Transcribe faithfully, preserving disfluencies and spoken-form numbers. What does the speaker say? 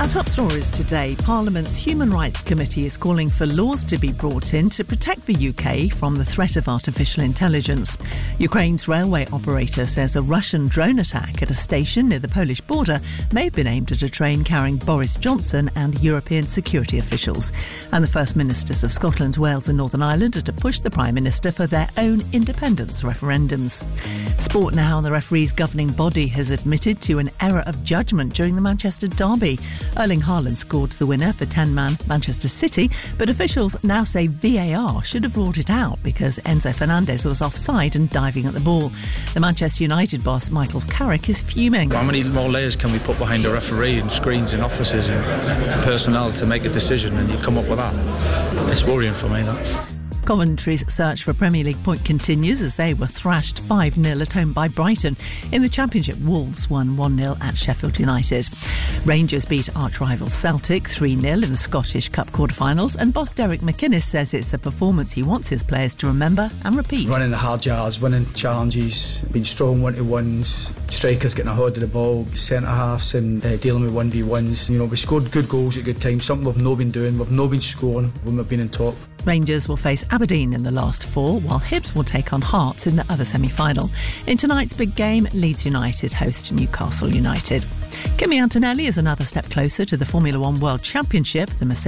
top stories today. Parliament's Human Rights Committee is calling for laws to be brought in to protect the U K from the threat of artificial intelligence. Ukraine's railway operator says a Russian drone attack at a station near the Polish border may have been aimed at a train carrying Boris Johnson and European security officials. And the First Ministers of Scotland, Wales and Northern Ireland are to push the Prime Minister for their own independence referendums. Sport now. The referees governing body has admitted to an error of judgment during the Manchester derby. Erling Haaland scored the winner for ten-man Manchester City, but officials now say V A R should have ruled it out because Enzo Fernandez was offside and diving at the ball. The Manchester United boss, Michael Carrick, is fuming. How many more layers can we put behind a referee and screens and officers and personnel to make a decision, and you come up with that? It's worrying for me, that. Coventry's search for Premier League point continues as they were thrashed five nil at home by Brighton. In the Championship, Wolves won one nil at Sheffield United. Rangers beat arch-rival Celtic three nil in the Scottish Cup quarter-finals, and boss Derek McInnes says it's a performance he wants his players to remember and repeat. Running the hard yards, winning challenges, being strong one-to-ones, strikers getting a hold of the ball, centre-halves and uh, dealing with one v ones. You know, we scored good goals at good times, something we've not been doing, we've not been scoring when we've been in top. Rangers will face Aberdeen in the last four, while Hibs will take on Hearts in the other semi-final. In tonight's big game, Leeds United host Newcastle United. Kimi Antonelli is another step closer to the Formula One World Championship. The Mercedes